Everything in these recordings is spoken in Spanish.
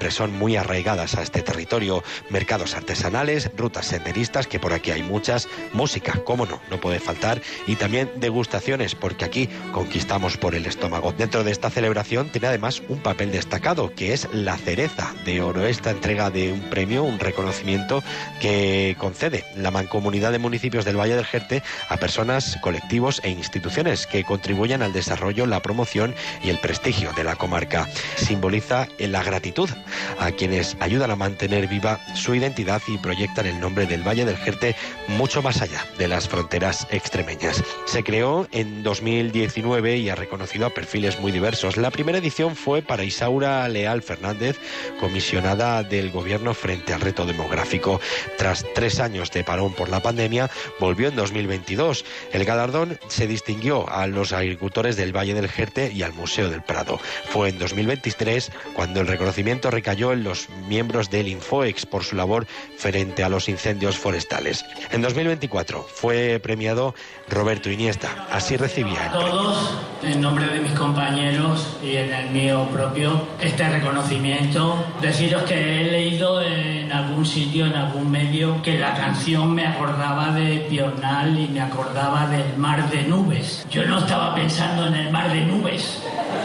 siempre son muy arraigadas a este territorio. Mercados artesanales, rutas senderistas, que por aquí hay muchas, música, cómo no, no puede faltar, y también degustaciones, porque aquí conquistamos por el estómago. Dentro de esta celebración tiene además un papel destacado, que es la Cereza de Oro, esta entrega de un premio, un reconocimiento que concede la Mancomunidad de Municipios del Valle del Jerte a personas, colectivos e instituciones que contribuyan al desarrollo, la promoción y el prestigio de la comarca. Simboliza la gratitud a quienes ayudan a mantener viva su identidad y proyectan el nombre del Valle del Jerte mucho más allá de las fronteras extremeñas. Se creó en 2019 y ha reconocido a perfiles muy diversos. La primera edición fue para Isaura Leal Fernández, comisionada del Gobierno frente al reto demográfico. Tras 3 años de parón por la pandemia, volvió en 2022. El galardón se distinguió a los agricultores del Valle del Jerte y al Museo del Prado. Fue en 2023 cuando el reconocimiento recayó en los miembros del Infoex por su labor frente a los incendios forestales. En 2024 fue premiado Roberto Iniesta. Así recibía el premio. Todos, en nombre de mis compañeros y en el mío propio, este reconocimiento. Deciros que he leído en algún sitio, en algún medio, que la canción me acordaba de Piornal y me acordaba del mar de nubes. Yo no estaba pensando en el mar de nubes.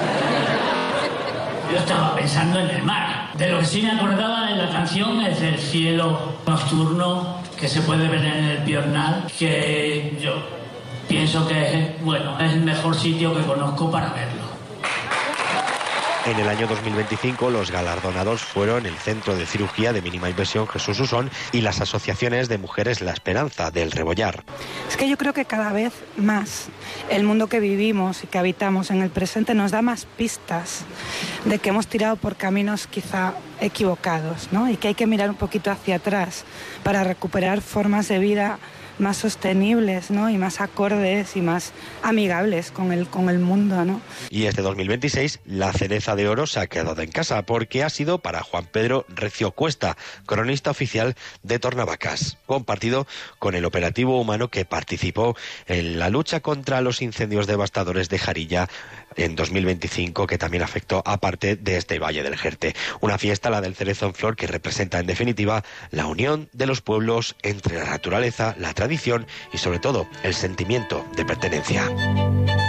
Yo estaba pensando en el mar. De lo que sí me acordaba de la canción es del cielo nocturno que se puede ver en el Piornal, que yo pienso que es el mejor sitio que conozco para verlo. En el año 2025 los galardonados fueron el Centro de Cirugía de Mínima Invasión Jesús Usón y las asociaciones de mujeres La Esperanza del Rebollar. Es que yo creo que cada vez más el mundo que vivimos y que habitamos en el presente nos da más pistas de que hemos tirado por caminos quizá equivocados, ¿no? Y que hay que mirar un poquito hacia atrás para recuperar formas de vida más sostenibles, ¿no? Y más acordes y más amigables con el mundo, ¿no? Y este 2026 la Cereza de Oro se ha quedado en casa porque ha sido para Juan Pedro Recio Cuesta, cronista oficial de Tornavacas, compartido con el operativo humano que participó en la lucha contra los incendios devastadores de Jarilla en 2025, que también afectó a parte de este Valle del Jerte. Una fiesta, la del Cerezo en Flor, que representa en definitiva la unión de los pueblos entre la naturaleza, la tradición y sobre todo el sentimiento de pertenencia.